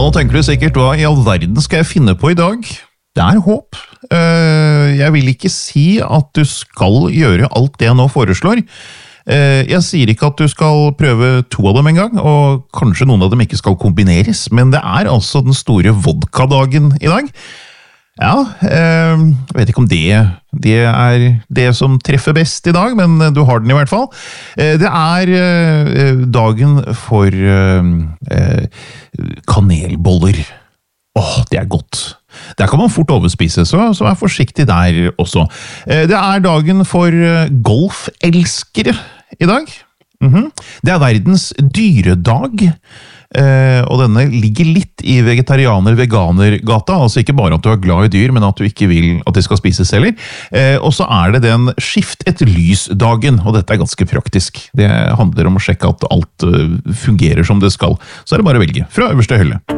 Og nå tenker du sikkert, hva I all verden skal jeg finne på I dag? Det håp. Jeg vil ikke si at du skal gjøre alt det jeg nå foreslår. Jeg sier ikke at du skal prøve 2 av dem en gang, og kanskje noen av dem ikke skal kombineres, men det altså den store vodkadagen I dag. Ja, jeg vet ikke om det det som treffer best I dag, men du har den I hvert fall. Det dagen for kanelboller. Det godt. Der kan man fort overspise, så vær forsiktig der også. Det dagen for golfelskere I dag. Det verdens dyredag, og denne ligger litt I vegetarianer-veganer-gata, altså ikke bare at du glad I dyr, men at du ikke vil at de skal spises heller. Og så det den skift et lys-dagen, og dette ganske praktisk. Det handler om å sjekke at alt fungerer som det skal. Så det bare å velge fra øverste hylle.